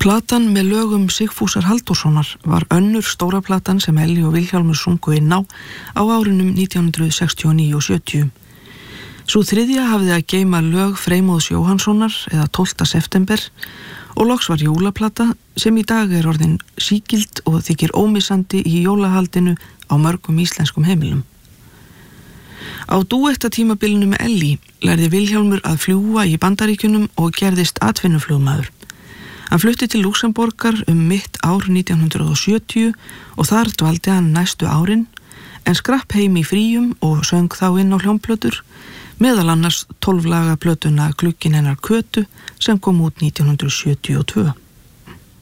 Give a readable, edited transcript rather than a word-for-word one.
Platan með lögum Sigfúsar Halldórssonar var önnur stóra platan sem Elli og Vilhjálmur sungu inn á árunum 1969 og 70. Sú þriðja hafði að geyma lög Freymóðs Jóhannssonar eða 12. september og loks var jólaplata sem í dag er orðin sígild og þykir ómissandi í jólahaldinu á mörgum íslenskum heimilum. Á dúettatímabilinu með Elli lærði Vilhjálmur að fljúga í Bandaríkjunum og gerðist atvinnuflugmaður. Hann flutti til Lúxemborgar mitt ár 1970 og þar dvaldi hann næstu árin en skrapp heim í fríum og söng þá inn á hljómplötur, meðal annars 12 laga plötuna Glugginn hennar Kötu sem kom út 1972.